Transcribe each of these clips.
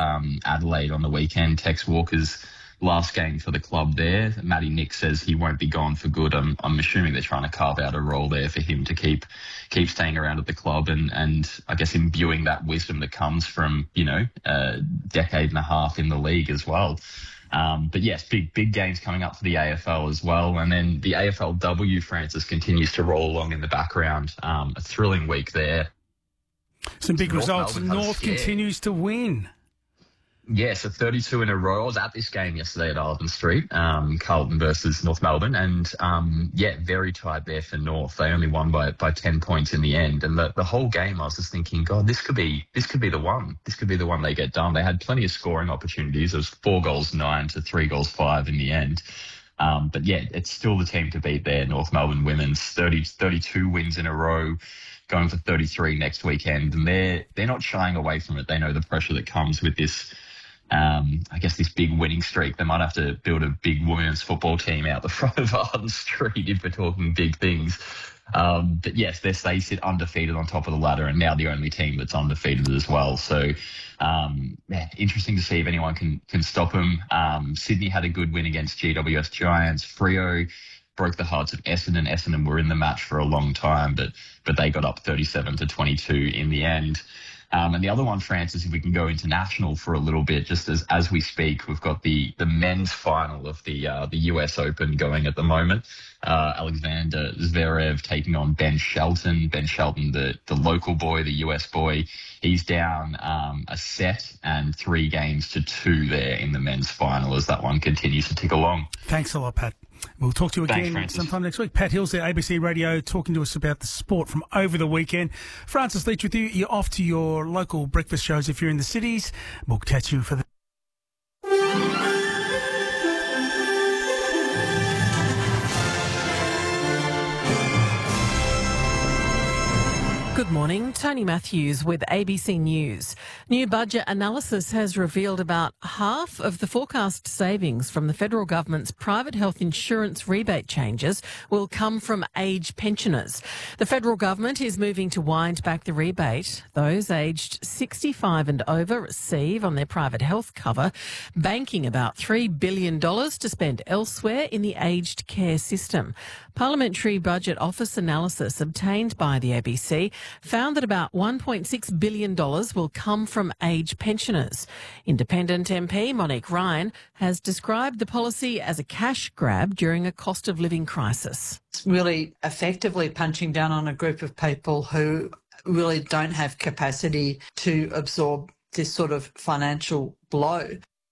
Adelaide on the weekend. Tex Walker's last game for the club there. Matty Nick says he won't be gone for good. I'm assuming they're trying to carve out a role there for him to keep staying around at the club and I guess imbuing that wisdom that comes from, a decade and a half in the league as well. But yes, big games coming up for the AFL as well. And then the AFLW, Francis, continues to roll along in the background. A thrilling week there. Some big results. North continues to win. Yeah, so 32 in a row. I was at this game yesterday at Arden Street, Carlton versus North Melbourne, and very tight there for North. They only won by 10 points in the end, and the whole game I was just thinking, God, this could be the one. This could be the one they get done. They had plenty of scoring opportunities. It was 4 goals 9 to 3 goals 5 in the end. But yeah, it's still the team to beat there. North Melbourne women's 32 wins in a row, going for 33 next weekend, and they're not shying away from it. They know the pressure that comes with this. This big winning streak. They might have to build a big women's football team out the front of Arden Street if we're talking big things. But yes, they sit undefeated on top of the ladder, and now the only team that's undefeated as well. So, interesting to see if anyone can stop them. Sydney had a good win against GWS Giants. Freo broke the hearts of Essendon. Essendon were in the match for a long time, but they got up 37-22 in the end. And the other one, Francis, if we can go international for a little bit, just as we speak, we've got the men's final of the US Open going at the moment. Alexander Zverev taking on Ben Shelton. Ben Shelton, the local boy, the US boy, he's down a set and 3 games to 2 there in the men's final as that one continues to tick along. Thanks a lot, Pat. We'll talk to you again sometime next week. Pat Hills there, ABC Radio, talking to us about the sport from over the weekend. Francis Leach with you. You're off to your local breakfast shows if you're in the cities. We'll catch you for the... Good morning, Tony Matthews with ABC News. New budget analysis has revealed about half of the forecast savings from the federal government's private health insurance rebate changes will come from aged pensioners. The federal government is moving to wind back the rebate those aged 65 and over receive on their private health cover, banking about $3 billion to spend elsewhere in the aged care system. Parliamentary Budget Office analysis obtained by the ABC found that about $1.6 billion will come from aged pensioners. Independent MP Monique Ryan has described the policy as a cash grab during a cost of living crisis. It's really effectively punching down on a group of people who really don't have capacity to absorb this sort of financial blow.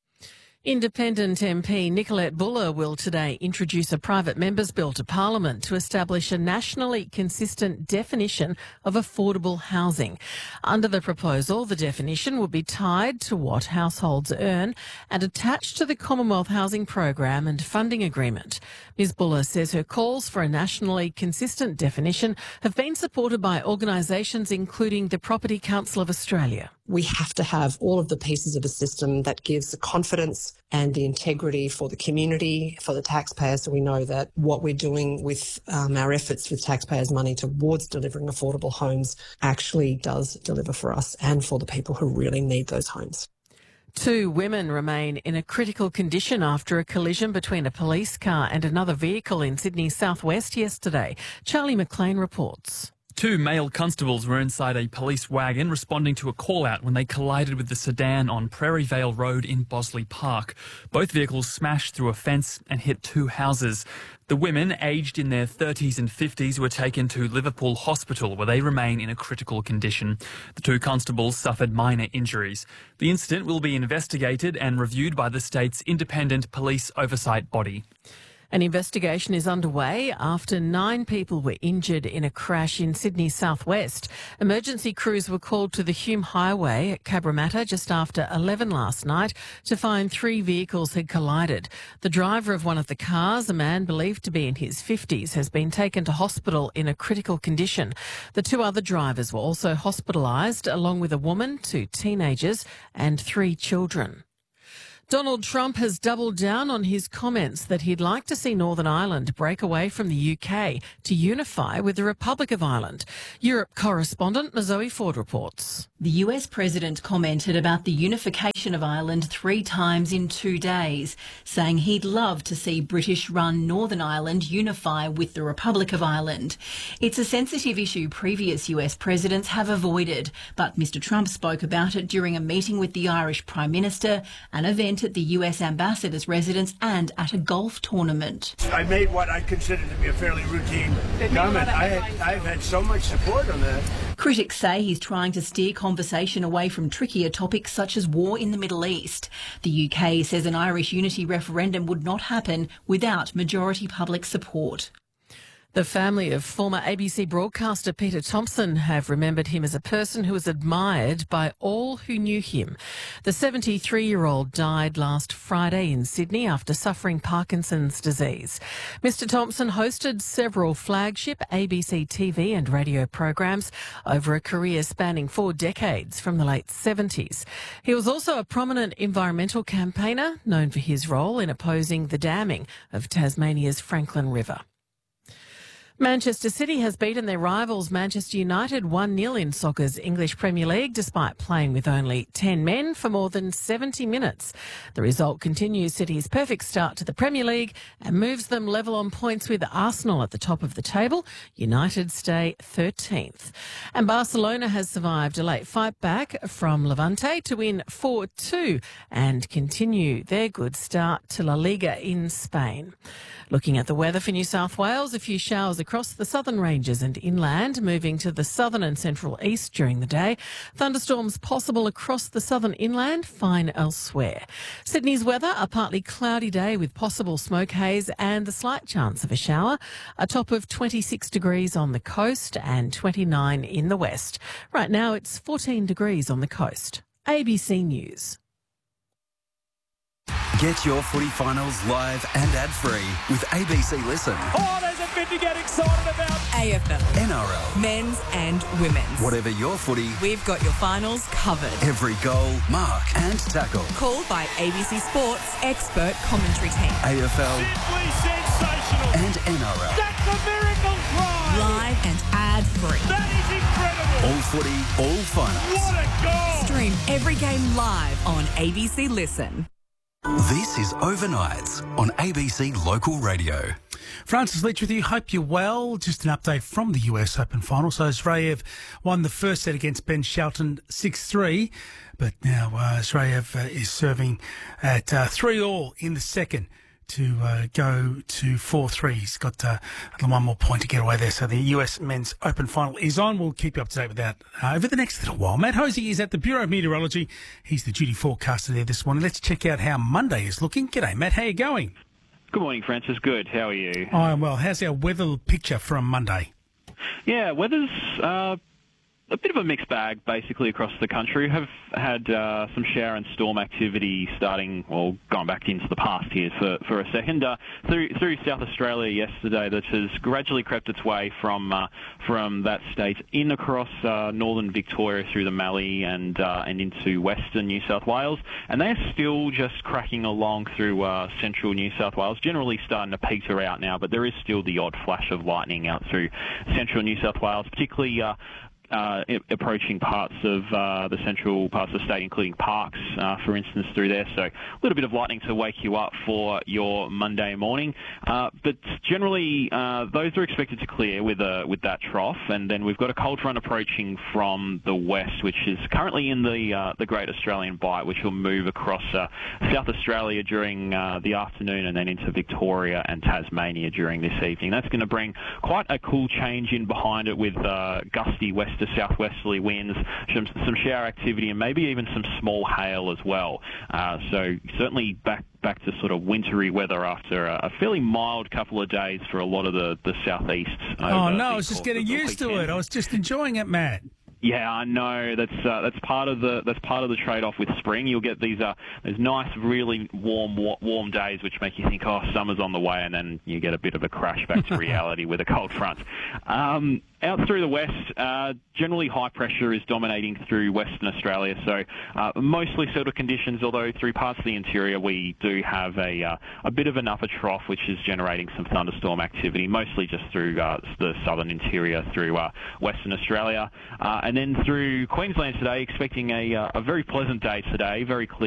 Independent MP Nicolette Buller will today introduce a private member's bill to Parliament to establish a nationally consistent definition of affordable housing. Under the proposal, the definition will be tied to what households earn and attached to the Commonwealth Housing Program and funding agreement. Ms Buller says her calls for a nationally consistent definition have been supported by organisations including the Property Council of Australia. We have to have all of the pieces of a system that gives the confidence and the integrity for the community, for the taxpayers, so we know that what we're doing with our efforts with taxpayers' money towards delivering affordable homes actually does deliver for us and for the people who really need those homes. 2 women remain in a critical condition after a collision between a police car and another vehicle in Sydney's southwest yesterday. Charlie McLean reports. 2 male constables were inside a police wagon responding to a call-out when they collided with the sedan on Prairie Vale Road in Bosley Park. Both vehicles smashed through a fence and hit 2 houses. The women, aged in their 30s and 50s, were taken to Liverpool Hospital, where they remain in a critical condition. The 2 constables suffered minor injuries. The incident will be investigated and reviewed by the state's independent police oversight body. An investigation is underway after 9 people were injured in a crash in Sydney's southwest. Emergency crews were called to the Hume Highway at Cabramatta just after 11 last night to find 3 vehicles had collided. The driver of one of the cars, a man believed to be in his 50s, has been taken to hospital in a critical condition. The 2 other drivers were also hospitalised, along with a woman, 2 teenagers and 3 children. Donald Trump has doubled down on his comments that he'd like to see Northern Ireland break away from the UK to unify with the Republic of Ireland. Europe correspondent Mazoe Ford reports. The US president commented about the unification of Ireland 3 times in 2 days, saying he'd love to see British-run Northern Ireland unify with the Republic of Ireland. It's a sensitive issue previous US presidents have avoided, but Mr Trump spoke about it during a meeting with the Irish Prime Minister, an event at the US ambassador's residence and at a golf tournament. I made what I consider to be a fairly routine comment. I've had so much support on that. Critics say he's trying to steer conversation away from trickier topics such as war in the Middle East. The UK says an Irish unity referendum would not happen without majority public support. The family of former ABC broadcaster Peter Thomson have remembered him as a person who was admired by all who knew him. The 73-year-old died last Friday in Sydney after suffering Parkinson's disease. Mr Thomson hosted several flagship ABC TV and radio programs over a career spanning 4 decades from the late 70s. He was also a prominent environmental campaigner, known for his role in opposing the damming of Tasmania's Franklin River. Manchester City has beaten their rivals Manchester United 1-0 in soccer's English Premier League despite playing with only 10 men for more than 70 minutes. The result continues City's perfect start to the Premier League and moves them level on points with Arsenal at the top of the table. United stay 13th. And Barcelona has survived a late fight back from Levante to win 4-2 and continue their good start to La Liga in Spain. Looking at the weather for New South Wales, a few showers across the southern ranges and inland, moving to the southern and central east during the day. Thunderstorms possible across the southern inland, fine elsewhere. Sydney's weather, a partly cloudy day with possible smoke haze and the slight chance of a shower. A top of 26 degrees on the coast and 29 in the west. Right now it's 14 degrees on the coast. ABC News. Get your footy finals live and ad-free with ABC Listen. Oh, there's a bit to get excited about. AFL. NRL. Men's and women's. Whatever your footy, we've got your finals covered. Every goal, mark and tackle. Called by ABC Sports expert commentary team. AFL. Simply sensational. And NRL. That's a miracle try. Live and ad-free. That is incredible. All footy, all finals. What a goal. Stream every game live on ABC Listen. This is Overnights on ABC Local Radio. Francis Leach with you. Hope you're well. Just an update from the US Open final. So Zverev won the first set against Ben Shelton 6-3, but now Zverev is serving at 3-all in the second to go to 4-3. He's got one more point to get away there. So the US Men's Open Final is on. We'll keep you up to date with that over the next little while. Matt Hosey is at the Bureau of Meteorology. He's the duty forecaster there this morning. Let's check out how Monday is looking. G'day, Matt. How are you going? Good morning, Francis. Good. How are you? I'm well. How's our weather picture from Monday? Yeah, weather's a bit of a mixed bag, basically, across the country. We have had some shower and storm activity starting, well, going back into the past here for a second, through South Australia yesterday, that has gradually crept its way from that state in across northern Victoria through the Mallee and into western New South Wales. And they're still just cracking along through central New South Wales, generally starting to peter out now, but there is still the odd flash of lightning out through central New South Wales, particularly approaching parts of the central parts of the state, including Parks, for instance, through there. So a little bit of lightning to wake you up for your Monday morning. But generally, those are expected to clear with that trough. And then we've got a cold front approaching from the west, which is currently in the Great Australian Bight, which will move across South Australia during the afternoon and then into Victoria and Tasmania during this evening. That's going to bring quite a cool change in behind it with gusty west to southwesterly winds, some shower activity, and maybe even some small hail as well. So certainly back to sort of wintry weather after a fairly mild couple of days for a lot of the southeast. Oh no, I was just getting used to it. I was just enjoying it, Matt. Yeah, I know. That's part of the trade-off with spring. You'll get these nice, really warm days, which make you think, oh, summer's on the way, and then you get a bit of a crash back to reality with a cold front. Out through the west, generally high pressure is dominating through Western Australia, so mostly settled conditions, although through parts of the interior we do have a bit of an upper trough which is generating some thunderstorm activity, mostly just through the southern interior through Western Australia. And then through Queensland today, expecting a very pleasant day today, very clear.